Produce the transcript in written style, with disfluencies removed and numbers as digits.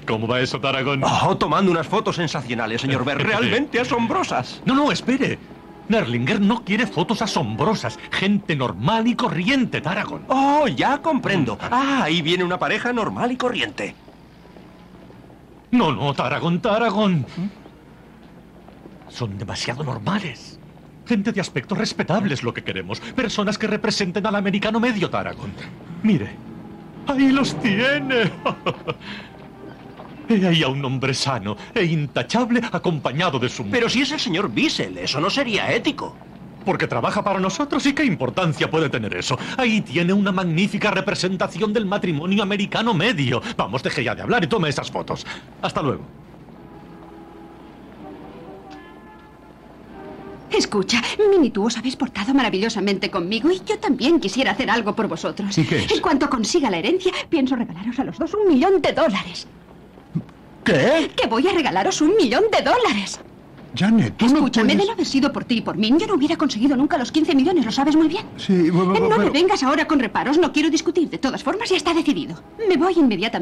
¿Cómo va eso, Tarragón? Oh, tomando unas fotos sensacionales, señor Berg. Realmente asombrosas. No, espere. Nerlinger no quiere fotos asombrosas. Gente normal y corriente, Tarragón. Oh, ya comprendo. Ah, ahí viene una pareja normal y corriente. No, Tarragón. Son demasiado normales. Gente de aspecto respetable es lo que queremos. Personas que representen al americano medio, Tarragón. Mire, ahí los tiene. He ahí a un hombre sano e intachable acompañado de su mujer. Pero si es el señor Wiesel, eso no sería ético. Porque trabaja para nosotros y qué importancia puede tener eso. Ahí tiene una magnífica representación del matrimonio americano medio. Vamos, deje ya de hablar y tome esas fotos. Hasta luego. Escucha, Minnie, tú os habéis portado maravillosamente conmigo y yo también quisiera hacer algo por vosotros. ¿Y qué es? En cuanto consiga la herencia, pienso regalaros a los dos $1.000.000. ¿Qué? Que voy a regalaros $1.000.000. Janet, tú Escúchame, no de puedes... no haber sido por ti y por mí, yo no hubiera conseguido nunca los 15 millones, lo sabes muy bien. Sí, No me pero... vengas ahora con reparos, no quiero discutir. De todas formas, ya está decidido. Me voy inmediatamente.